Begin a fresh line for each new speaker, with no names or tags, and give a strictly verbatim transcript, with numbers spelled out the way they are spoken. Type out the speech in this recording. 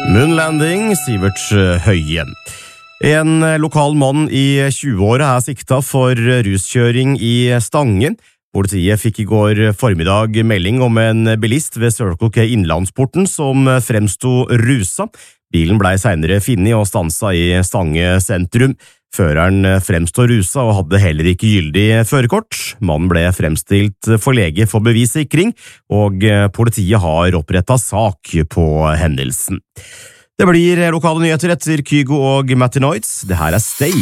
Moonlanding, Sivert Høie. En lokal mann i tjueåra er sikta for ruskjøring i Stange. Politiet fikk i går formiddag melding om en bilist ved Circle K Innlandsporten som fremsto rusa. Bilen ble senere funnet og stansa i Stange sentrum. Føreren fremstår rusa og hadde heller ikke gyldig førerkort. Mannen ble fremstilt for lege for bevissikring, og politiet har opprettet sak på hendelsen. Det blir lokale nyheter etter Kygo og Martinoids. Det her er Stay.